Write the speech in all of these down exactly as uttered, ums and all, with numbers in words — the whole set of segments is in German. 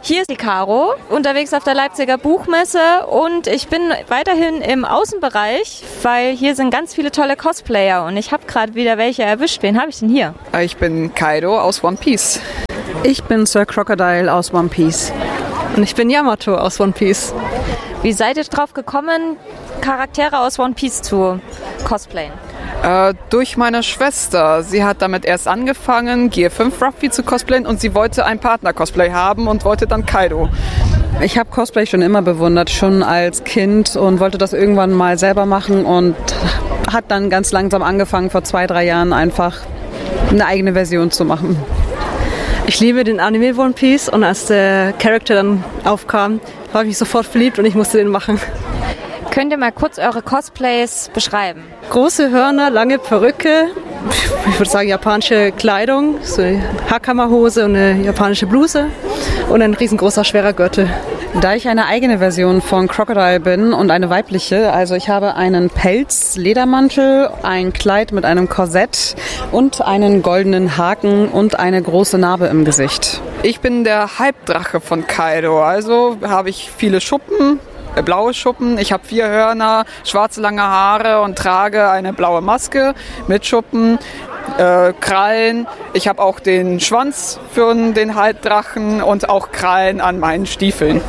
Hier ist die Caro, unterwegs auf der Leipziger Buchmesse und ich bin weiterhin im Außenbereich, weil hier sind ganz viele tolle Cosplayer und ich habe gerade wieder welche erwischt. Wen habe ich denn hier? Ich bin Kaido aus One Piece. Ich bin Sir Crocodile aus One Piece. Und ich bin Yamato aus One Piece. Wie seid ihr drauf gekommen, Charaktere aus One Piece zu cosplayen? Äh, durch meine Schwester. Sie hat damit erst angefangen, Gear fünf Ruffy zu cosplayen und sie wollte ein Partner-Cosplay haben und wollte dann Kaido. Ich habe Cosplay schon immer bewundert, schon als Kind und wollte das irgendwann mal selber machen und hat dann ganz langsam angefangen, vor zwei, drei Jahren einfach eine eigene Version zu machen. Ich liebe den Anime One Piece und als der Charakter dann aufkam, habe ich mich sofort verliebt und ich musste den machen. Könnt ihr mal kurz eure Cosplays beschreiben? Große Hörner, lange Perücke, ich würde sagen japanische Kleidung, so eine Hakama-Hose und eine japanische Bluse und ein riesengroßer, schwerer Gürtel. Da ich eine eigene Version von Crocodile bin und eine weibliche, also ich habe einen Pelz-Ledermantel, ein Kleid mit einem Korsett und einen goldenen Haken und eine große Narbe im Gesicht. Ich bin der Halbdrache von Kaido, also habe ich viele Schuppen. Blaue Schuppen, ich habe vier Hörner, schwarze lange Haare und trage eine blaue Maske mit Schuppen, äh, Krallen. Ich habe auch den Schwanz für den Halbdrachen und auch Krallen an meinen Stiefeln.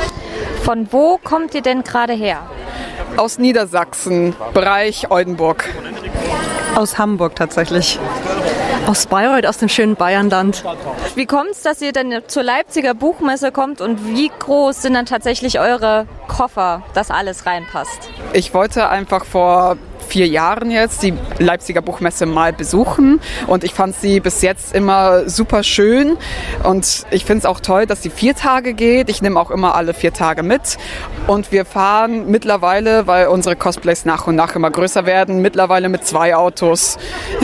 Von wo kommt ihr denn gerade her? Aus Niedersachsen, Bereich Oldenburg. Aus Hamburg tatsächlich. Aus Bayreuth, aus dem schönen Bayernland. Wie kommt es, dass ihr denn zur Leipziger Buchmesse kommt und wie groß sind dann tatsächlich eure Koffer, dass alles reinpasst? Ich wollte einfach vor vier Jahren jetzt die Leipziger Buchmesse mal besuchen und ich fand sie bis jetzt immer super schön und ich finde es auch toll, dass sie vier Tage geht. Ich nehme auch immer alle vier Tage mit und wir fahren mittlerweile, weil unsere Cosplays nach und nach immer größer werden, mittlerweile mit zwei Autos.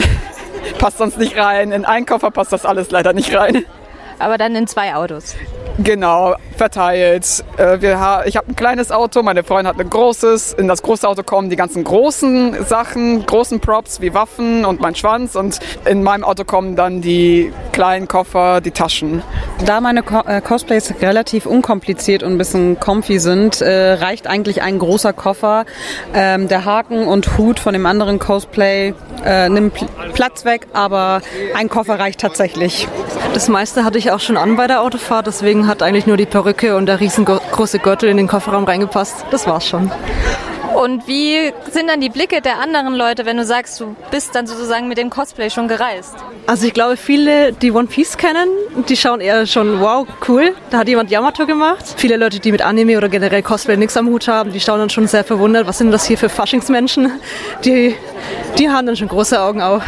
Passt sonst nicht rein. In einen Koffer passt das alles leider nicht rein. Aber dann in zwei Autos. Genau, verteilt. Äh, wir ha- ich habe ein kleines Auto, meine Freundin hat ein großes. In das große Auto kommen die ganzen großen Sachen, großen Props wie Waffen und mein Schwanz. Und in meinem Auto kommen dann die kleinen Koffer, die Taschen. Da meine Co- äh, Cosplays relativ unkompliziert und ein bisschen comfy sind, äh, reicht eigentlich ein großer Koffer. Ähm, der Haken und Hut von dem anderen Cosplay äh, nimmt Pl- Platz weg, aber ein Koffer reicht tatsächlich. Das meiste hatte ich auch schon an bei der Autofahrt, deswegen hat eigentlich nur die Perücke und der riesengroße Gürtel in den Kofferraum reingepasst. Das war's schon. Und wie sind dann die Blicke der anderen Leute, wenn du sagst, du bist dann sozusagen mit dem Cosplay schon gereist? Also ich glaube, viele, die One Piece kennen, die schauen eher schon, wow, cool, da hat jemand Yamato gemacht. Viele Leute, die mit Anime oder generell Cosplay nichts am Hut haben, die schauen dann schon sehr verwundert, was sind das hier für Faschingsmenschen? Die, die haben dann schon große Augen auch.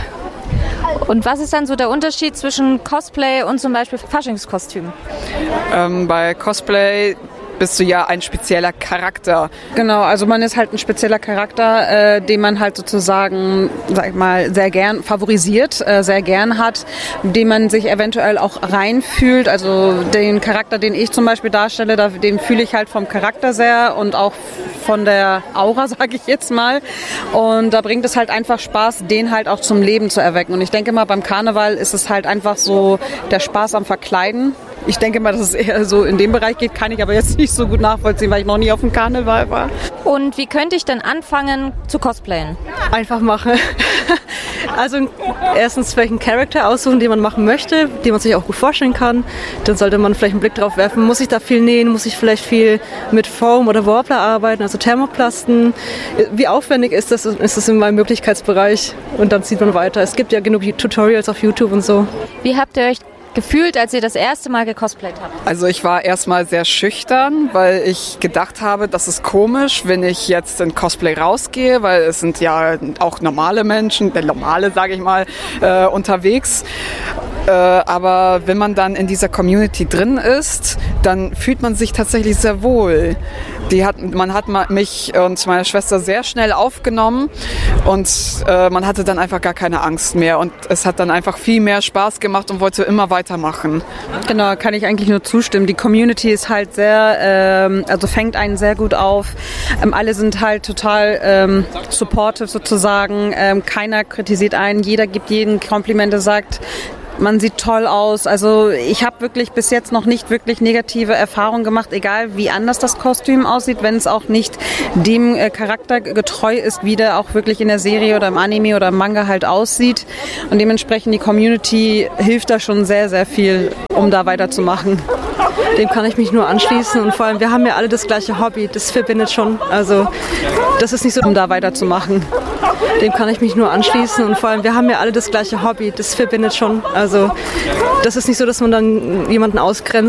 Und was ist dann so der Unterschied zwischen Cosplay und zum Beispiel Faschingskostüm? Ähm, bei Cosplay bist du ja ein spezieller Charakter. Genau, also man ist halt ein spezieller Charakter, äh, den man halt sozusagen, sag ich mal, sehr gern favorisiert, äh, sehr gern hat, den man sich eventuell auch reinfühlt. Also den Charakter, den ich zum Beispiel darstelle, da, den fühle ich halt vom Charakter sehr und auch von der Aura, sage ich jetzt mal. Und da bringt es halt einfach Spaß, den halt auch zum Leben zu erwecken. Und ich denke mal, beim Karneval ist es halt einfach so der Spaß am Verkleiden. Ich denke mal, dass es eher so in dem Bereich geht, kann ich aber jetzt nicht so gut nachvollziehen, weil ich noch nie auf dem Karneval war. Und wie könnte ich denn anfangen zu cosplayen? Einfach machen. Also erstens vielleicht einen Charakter aussuchen, den man machen möchte, den man sich auch gut vorstellen kann. Dann sollte man vielleicht einen Blick drauf werfen, muss ich da viel nähen, muss ich vielleicht viel mit Foam oder Warbler arbeiten, also Thermoplasten. Wie aufwendig ist das, ist das in meinem Möglichkeitsbereich? Und dann sieht man weiter. Es gibt ja genug Tutorials auf YouTube und so. Wie habt ihr euch gefühlt, als ihr das erste Mal gecosplayt habt? Also ich war erstmal sehr schüchtern, weil ich gedacht habe, das ist komisch, wenn ich jetzt in Cosplay rausgehe, weil es sind ja auch normale Menschen, der normale, sage ich mal, äh, unterwegs. Äh, aber wenn man dann in dieser Community drin ist, dann fühlt man sich tatsächlich sehr wohl. Die hat, man hat mich und meine Schwester sehr schnell aufgenommen und äh, man hatte dann einfach gar keine Angst mehr und es hat dann einfach viel mehr Spaß gemacht und wollte immer weitermachen. Genau, kann ich eigentlich nur zustimmen. Die Community ist halt sehr, ähm, also fängt einen sehr gut auf. Ähm, alle sind halt total ähm, supportive sozusagen. Ähm, keiner kritisiert einen, jeder gibt jeden Komplimente, sagt, man sieht toll aus. Also ich habe wirklich bis jetzt noch nicht wirklich negative Erfahrungen gemacht, egal wie anders das Kostüm aussieht, wenn es auch nicht dem äh, Charakter getreu ist, wie der auch wirklich in der Serie oder im Anime oder im Manga halt aussieht. Und dementsprechend die Community hilft da schon sehr, sehr viel, um da weiterzumachen. Dem kann ich mich nur anschließen und vor allem, wir haben ja alle das gleiche Hobby, das verbindet schon, also das ist nicht so, um da weiterzumachen. Dem kann ich mich nur anschließen und vor allem, wir haben ja alle das gleiche Hobby, das verbindet schon, also das ist nicht so, dass man dann jemanden ausgrenzt.